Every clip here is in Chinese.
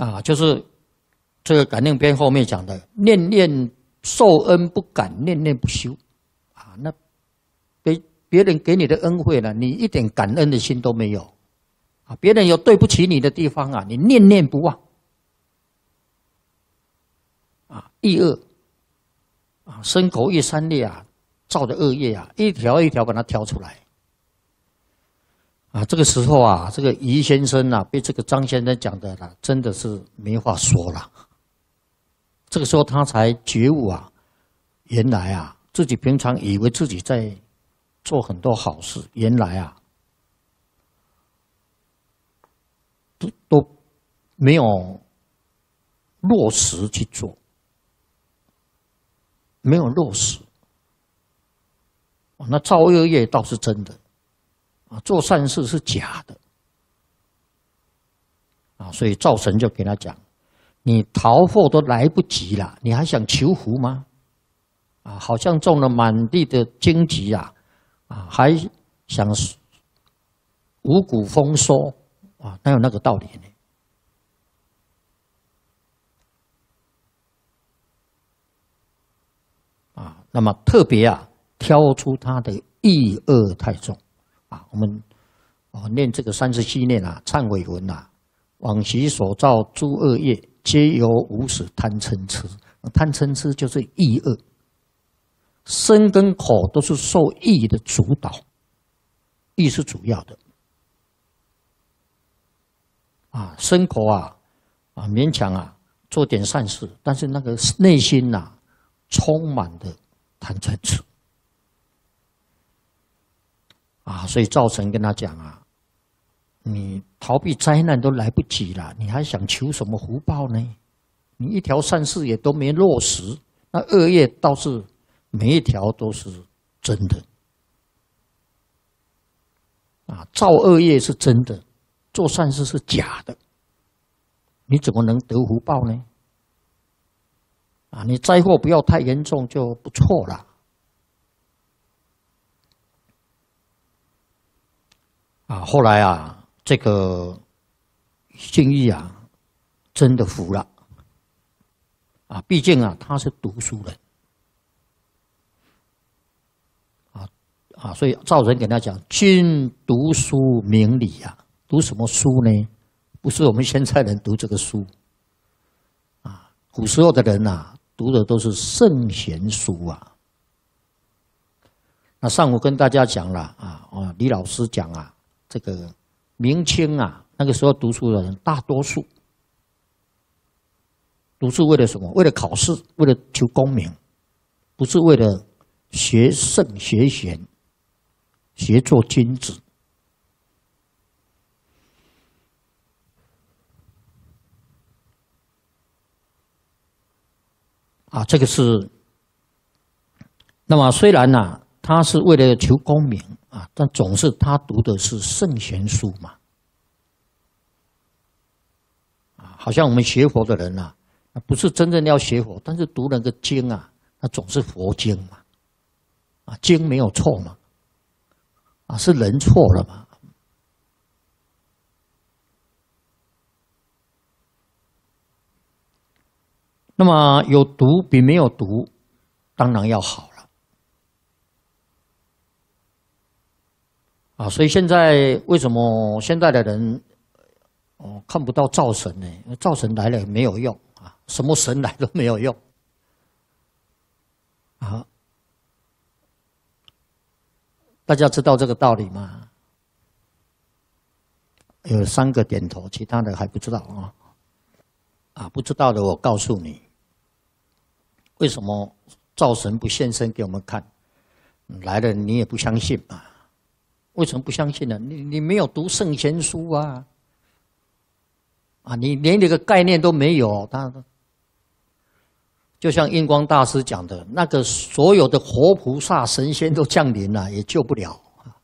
就是这个感应篇后面讲的，念念受恩不感，念念不休那别人给你的恩惠呢，你一点感恩的心都没有别人有对不起你的地方你念念不忘意恶身口意三业造的恶业一条一条把它挑出来这个时候这个于先生被这个张先生讲的真的是没话说了。这个时候他才觉悟原来自己平常以为自己在做很多好事，原来都没有落实去做，没有落实。那造恶业倒是真的做善事是假的所以灶神就给他讲，你逃祸都来不及了，你还想求福吗？好像中了满地的荆棘还想五谷丰收哪有那个道理呢？那么特别挑出他的意恶太重我们念这个37念忏悔文往昔所造诸恶业，皆由无始贪嗔痴。贪嗔痴就是意恶，身跟口都是受意的主导，意是主要的身口勉强做点善事，但是那个内心充满的贪嗔痴所以灶神跟他讲你逃避灾难都来不及了，你还想求什么福报呢？你一条善事也都没落实，那恶业倒是每一条都是真的造恶业是真的，做善事是假的，你怎么能得福报呢？你灾祸不要太严重就不错了后来这个敬义真的服了毕竟他是读书人所以灶神给他讲，君读书明理读什么书呢？不是我们现在人读这个书古时候的人读的都是圣贤书那上午跟大家讲了李老师讲这个明清那个时候读书的人大多数读书为了什么？为了考试，为了求功名，不是为了学圣学贤，学做君子这个是。那么虽然他是为了求功名但总是他读的是圣贤书嘛好像我们学佛的人不是真正要学佛，但是读那个经那总是佛经嘛经没有错嘛是人错了嘛那么有读比没有读当然要好了所以现在为什么现在的人看不到灶神呢？灶神来了也没有用什么神来都没有用大家知道这个道理吗？有3个点头，其他的还不知道不知道的我告诉你，为什么灶神不现身给我们看？来了你也不相信嘛？为什么不相信呢？你没有读圣贤书你连这个概念都没有。就像印光大师讲的，那个所有的活菩萨神仙都降临了，也救不了。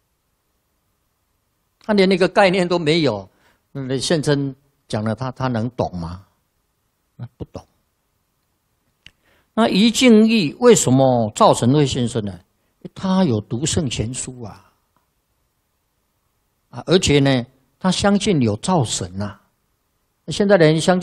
他连那个概念都没有，那现身讲了他能懂吗？不懂。那于敬义为什么灶神会现身呢？他有读圣贤书而且呢，他相信有灶神现在的人相信